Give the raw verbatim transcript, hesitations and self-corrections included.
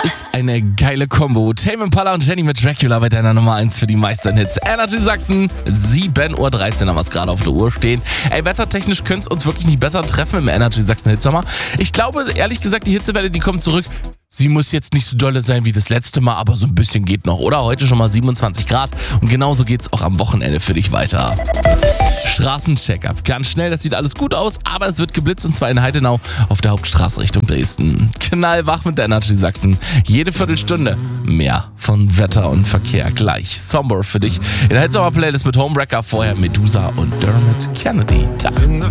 ist eine geile Kombo. Tame Impala und Jenny mit Dracula bei deiner Nummer eins für die meisten Hits. Energy Sachsen, sieben Uhr dreizehn haben wir es gerade auf der Uhr stehen. Ey, wettertechnisch könnte es uns wirklich nicht besser treffen im Energy Sachsen Hitsommer. Ich glaube, ehrlich gesagt, die Hitzewelle, die kommt zurück. Sie muss jetzt nicht so dolle sein wie das letzte Mal, aber so ein bisschen geht noch, oder? Heute schon mal siebenundzwanzig Grad und genauso geht's auch am Wochenende für dich weiter. Straßencheckup. Ganz schnell, das sieht alles gut aus, aber es wird geblitzt und zwar in Heidenau auf der Hauptstraße Richtung Dresden. Knallwach mit der Energy Sachsen. Jede Viertelstunde mehr von Wetter und Verkehr gleich. Somber für dich in der Hitsommer Playlist mit Homewrecker, vorher Medusa und Dermot Kennedy. Tag.